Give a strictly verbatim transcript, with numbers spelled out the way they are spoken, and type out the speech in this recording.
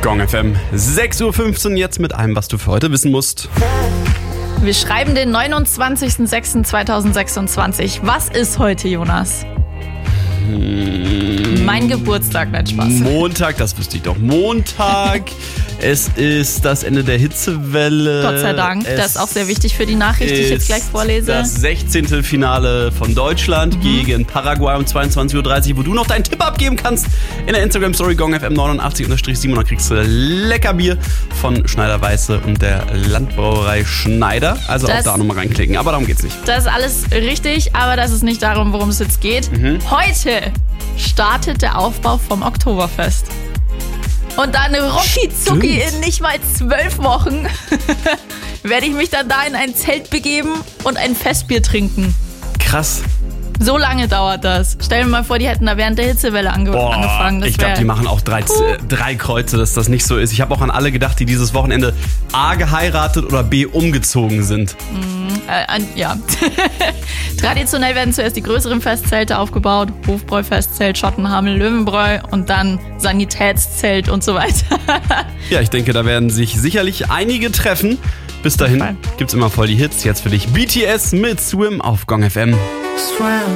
Gong F M. sechs Uhr fünfzehn jetzt mit allem, was du für heute wissen musst. Wir schreiben den neunundzwanzigsten sechsten zweitausendsechsundzwanzig. Was ist heute, Jonas? Hm. Mein Geburtstag, nicht Spaß. Montag, das wüsste ich doch. Montag. Es ist das Ende der Hitzewelle. Gott sei Dank. Es das ist auch sehr wichtig für die Nachricht, die ich jetzt gleich vorlese. Das sechzehnte Finale von Deutschland mhm. gegen Paraguay um zweiundzwanzig Uhr dreißig, wo du noch deinen Tipp abgeben kannst. In der Instagram-Story Gong F M neunundachtzig sieben. Da kriegst du lecker Bier von Schneider Weiße und der Landbrauerei Schneider. Also das, auch da nochmal reinklicken. Aber darum geht's nicht. Das ist alles richtig, aber das ist nicht darum, worum es jetzt geht. Mhm. Heute startet der Aufbau vom Oktoberfest. Und dann rucki zucki in nicht mal zwölf Wochen werde ich mich dann da in ein Zelt begeben und ein Festbier trinken. Krass. So lange dauert das. Stell dir mal vor, die hätten da während der Hitzewelle ange- Boah, angefangen. Das ich glaube, die machen auch drei, uh. drei Kreuze, dass das nicht so ist. Ich habe auch an alle gedacht, die dieses Wochenende A geheiratet oder B umgezogen sind. Mm, äh, an, ja. Traditionell werden zuerst die größeren Festzelte aufgebaut. Hofbräu-Festzelt, Schottenhamel, Löwenbräu und dann Sanitätszelt und so weiter. Ja, ich denke, da werden sich sicherlich einige treffen. Bis dahin gibt's immer voll die Hits. Jetzt für dich B T S mit Swim auf Gong F M. Swim.